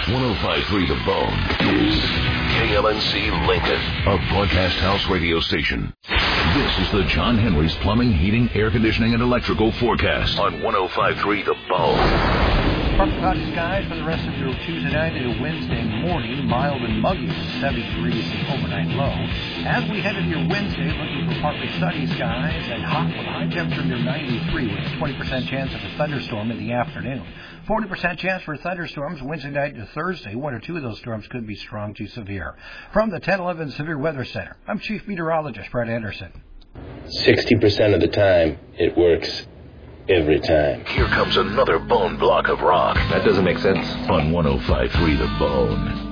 105.3 The Bone is KLNC Lincoln, a broadcast house radio station. This is the John Henry's Plumbing, Heating, Air Conditioning, and Electrical forecast on 105.3 The Bone. Partly cloudy skies for the rest of your Tuesday night into Wednesday morning. Mild and muggy with 70 degrees the overnight low. As we head into your Wednesday, looking for partly sunny skies and hot with a high temperature near 93 with a 20% chance of a thunderstorm in the afternoon. 40% chance for thunderstorms Wednesday night to Thursday. One or two of those storms could be strong to severe. From the 1011 Severe Weather Center, I'm Chief Meteorologist Brett Anderson. 60% of the time, it works. Every time. Here comes another bone block of rock. That doesn't make sense. On 105.3 The Bone.